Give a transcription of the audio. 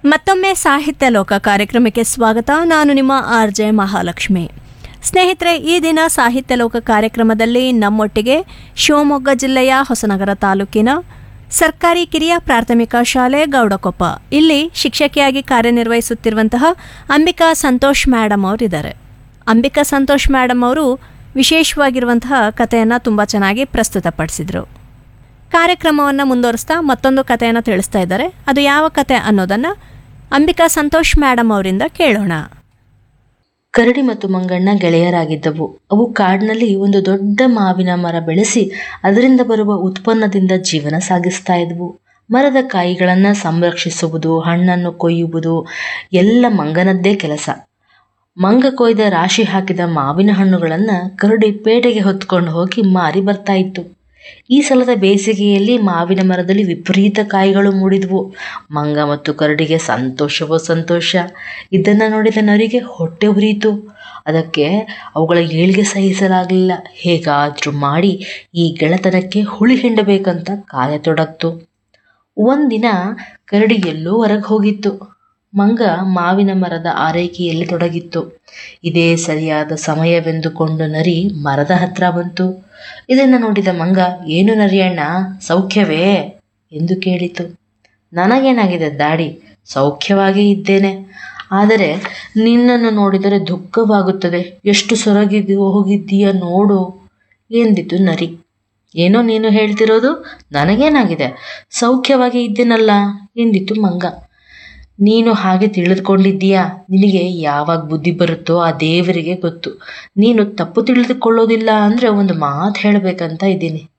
ಮತ್ತೊಮ್ಮೆ ಸಾಹಿತ್ಯ ಲೋಕ ಕಾರ್ಯಕ್ರಮಕ್ಕೆ ಸ್ವಾಗತ. ನಾನು ನಿಮ್ಮ ಆರ್.ಜೆ. ಮಹಾಲಕ್ಷ್ಮಿ. ಸ್ನೇಹಿತರೆ, ಈ ದಿನ ಸಾಹಿತ್ಯ ಲೋಕ ಕಾರ್ಯಕ್ರಮದಲ್ಲಿ ನಮ್ಮೊಟ್ಟಿಗೆ ಶಿವಮೊಗ್ಗ ಜಿಲ್ಲೆಯ ಹೊಸನಗರ ತಾಲೂಕಿನ ಸರ್ಕಾರಿ ಕಿರಿಯ ಪ್ರಾಥಮಿಕ ಶಾಲೆ ಗೌಡಕೊಪ್ಪ ಇಲ್ಲಿ ಶಿಕ್ಷಕಿಯಾಗಿ ಕಾರ್ಯನಿರ್ವಹಿಸುತ್ತಿರುವಂತಹ ಅಂಬಿಕಾ ಸಂತೋಷ್ ಮೇಡಮ್ ಅವರಿದ್ದಾರೆ. ಅಂಬಿಕಾ ಸಂತೋಷ್ ಮೇಡಮ್ ಅವರು ವಿಶೇಷವಾಗಿರುವಂತಹ ಕಥೆಯನ್ನು ತುಂಬ ಚೆನ್ನಾಗಿ ಪ್ರಸ್ತುತಪಡಿಸಿದರು. ಕಾರ್ಯಕ್ರಮವನ್ನು ಮುಂದುವರಿಸ್ತಾ ಮತ್ತೊಂದು ಕಥೆಯನ್ನು ತಿಳಿಸ್ತಾ ಇದ್ದಾರೆ. ಅದು ಯಾವ ಕತೆ ಅನ್ನೋದನ್ನು ಅಂಬಿಕಾ ಸಂತೋಷ್ ಮೇಡಮ್ ಅವರಿಂದ ಕೇಳೋಣ. ಕರಡಿ ಮತ್ತು ಮಂಗಣ್ಣ ಗೆಳೆಯರಾಗಿದ್ದವು. ಅವು ಕಾಡಿನಲ್ಲಿ ಒಂದು ದೊಡ್ಡ ಮಾವಿನ ಮರ ಬೆಳೆಸಿ ಅದರಿಂದ ಬರುವ ಉತ್ಪನ್ನದಿಂದ ಜೀವನ ಸಾಗಿಸ್ತಾ ಇದ್ವು. ಮರದ ಕಾಯಿಗಳನ್ನು ಸಂರಕ್ಷಿಸುವುದು, ಹಣ್ಣನ್ನು ಕೊಯ್ಯುವುದು ಎಲ್ಲ ಮಂಗನದ್ದೇ ಕೆಲಸ. ಮಂಗ ಕೊಯ್ದ ರಾಶಿ ಹಾಕಿದ ಮಾವಿನ ಹಣ್ಣುಗಳನ್ನು ಕರಡಿ ಪೇಟೆಗೆ ಹೊತ್ಕೊಂಡು ಹೋಗಿ ಮಾರಿ ಬರ್ತಾ ಇತ್ತು. ಈ ಸಲದ ಬೇಸಿಗೆಯಲ್ಲಿ ಮಾವಿನ ಮರದಲ್ಲಿ ವಿಪರೀತ ಕಾಯಿಗಳು ಮೂಡಿದ್ವು. ಮಂಗ ಮತ್ತು ಕರಡಿಗೆ ಸಂತೋಷವೋ ಸಂತೋಷ. ಇದನ್ನು ನೋಡಿದ ನರಿಗೆ ಹೊಟ್ಟೆ ಉರಿಯಿತು. ಅದಕ್ಕೆ ಅವುಗಳ ಏಳ್ಗೆ ಸಹಿಸಲಾಗಲಿಲ್ಲ. ಹೇಗಾದರೂ ಮಾಡಿ ಈ ಗೆಳೆತನಕ್ಕೆ ಹುಳಿ ಹಿಂಡಬೇಕಂತ ಕಾಯತೊಡಗ್ತು. ಒಂದಿನ ಕರಡಿ ಎಲ್ಲೋ ಹೊರಗೆ ಹೋಗಿತ್ತು. ಮಂಗ ಮಾವಿನ ಮರದ ಆರೈಕೆಯಲ್ಲಿ ತೊಡಗಿತ್ತು. ಇದೇ ಸರಿಯಾದ ಸಮಯವೆಂದುಕೊಂಡು ನರಿ ಮರದ ಹತ್ರ ಬಂತು. ಇದನ್ನು ನೋಡಿದ ಮಂಗ, ಏನು ನರಿಯಣ್ಣ, ಸೌಖ್ಯವೇ ಎಂದು ಕೇಳಿತು. ನನಗೇನಾಗಿದೆ ದಾಡಿ, ಸೌಖ್ಯವಾಗಿ ಇದ್ದೇನೆ. ಆದರೆ ನಿನ್ನನ್ನು ನೋಡಿದರೆ ದುಃಖವಾಗುತ್ತದೆ. ಎಷ್ಟು ಹೋಗಿದ್ದೀಯ ನೋಡು ಎಂದಿತು ನರಿ. ಏನೋ ನೀನು ಹೇಳ್ತಿರೋದು, ನನಗೇನಾಗಿದೆ, ಸೌಖ್ಯವಾಗಿ ಇದ್ದೇನಲ್ಲ ಎಂದಿತು ಮಂಗ. ನೀನು ಹಾಗೆ ತಿಳಿದುಕೊಂಡಿದ್ದೀಯಾ? ನಿನಗೆ ಯಾವಾಗ ಬುದ್ಧಿ ಬರುತ್ತೋ ಆ ದೇವರಿಗೆ ಗೊತ್ತು. ನೀನು ತಪ್ಪು ತಿಳಿದುಕೊಳ್ಳೋದಿಲ್ಲ ಅಂದರೆ ಒಂದು ಮಾತು ಹೇಳಬೇಕಂತ ಇದ್ದೀನಿ.